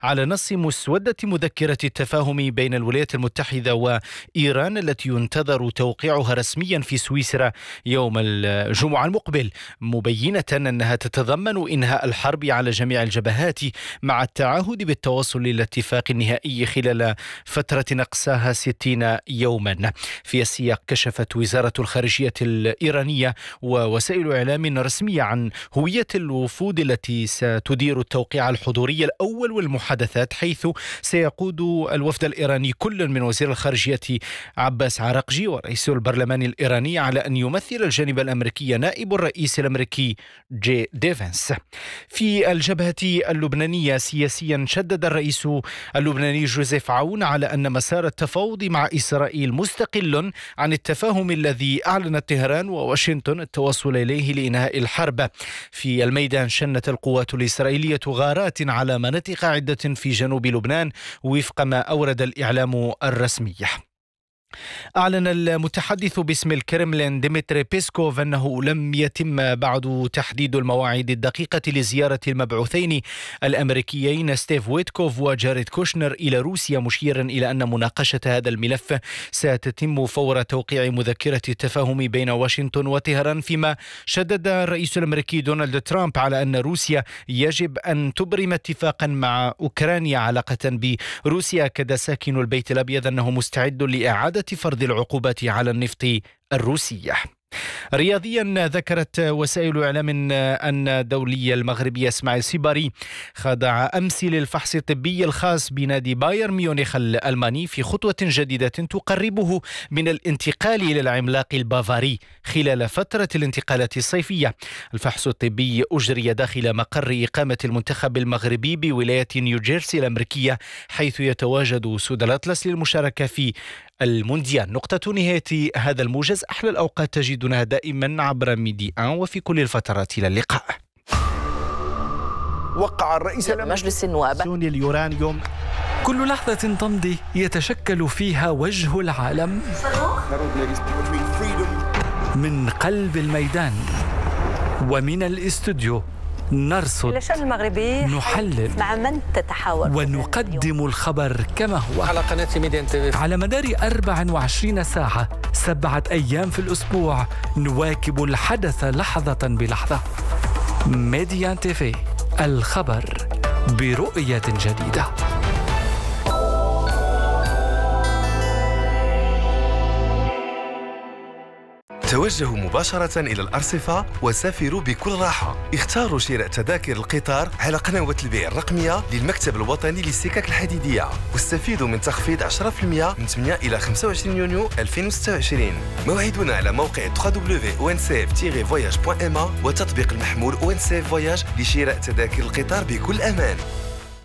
على نص مسودة مذكرة التفاهم بين الولايات المتحدة وإيران التي ينتظر توقيعها رسميا في سويسرا يوم الجمعة المقبل، مبينة أنها تتضمن إنهاء الحرب على جميع الجبهات مع التعهد بالتوصل إلى اتفاق نهائي خلال فترة أقصاها 60 يوما. في السياق كشفت وزارة الخارجية الإيرانية ووسائل إعلام رسمية عن هوية الوفود التي ستدير التوقيع الحضوري الأول والمحادثات، حيث سيقود الوفد الإيراني كل من وزير الخارجية عباس عراقجي ورئيس البرلمان الإيراني، على أن يمثل الجانب الأمريكي نائب الرئيس الأمريكي جي ديفنس. في الجبهة اللبنانية سياسيا، شدد الرئيس اللبناني جوزيف عون على أن مسار التفاوض مع إسرائيل مستقل عن التفاهم الذي أعلنت طهران وواشنطن التوصل إليه لإنهاء الحرب. في الميدان، شنت القوات الإسرائيلية غارات على مناطق عدة في جنوب لبنان وفق ما أورد الإعلام الرسمي. أعلن المتحدث باسم الكرملين ديمتري بيسكوف أنه لم يتم بعد تحديد المواعيد الدقيقة لزيارة المبعوثين الأمريكيين ستيف ويتكوف وجاريد كوشنر إلى روسيا، مشيرا إلى أن مناقشة هذا الملف ستتم فور توقيع مذكرة التفاهم بين واشنطن وطهران. فيما شدد الرئيس الأمريكي دونالد ترامب على أن روسيا يجب أن تبرم اتفاقا مع أوكرانيا علاقة بروسيا، كاد ساكن البيت الأبيض أنه مستعد لإعادة فرض العقوبات على النفط الروسي. رياضيا، ذكرت وسائل إعلام أن دولي المغربي إسماعيل سيباري خضع أمس للفحص الطبي الخاص بنادي بايرن ميونخ الألماني في خطوة جديدة تقربه من الانتقال إلى العملاق البافاري خلال فترة الانتقالات الصيفية. الفحص الطبي أجري داخل مقر إقامة المنتخب المغربي بولاية نيوجيرسي الأمريكية، حيث يتواجد سود الأطلس للمشاركة في المونديال. نقطة نهاية هذا الموجز. أحلى الأوقات تجدونها دائما عبر ميدي 1 وفي كل الفترات. إلى اللقاء. وقع الرئيس مجلس النواب سوني اليورانيوم. كل لحظة تمضي يتشكل فيها وجه العالم من قلب الميدان ومن الاستوديو. نرصد، نحلل، مع من تتحاور، ونقدم الخبر كما هو على قناة ميديان تي في على مدار 24 ساعة 7 أيام في الأسبوع. نواكب الحدث لحظة بلحظة. ميديان تي في، الخبر برؤية جديدة. توجهوا مباشرة إلى الأرصفة وسافروا بكل راحة. اختاروا شراء تذاكر القطار على قنوات البيع الرقمية للمكتب الوطني للسكك الحديدية، واستفيدوا من تخفيض 10% من 8 إلى 25 يونيو 2026. موعدنا على موقع www.oncf-voyage.ma وتطبيق المحمول ONCF Voyage لشراء تذاكر القطار بكل أمان.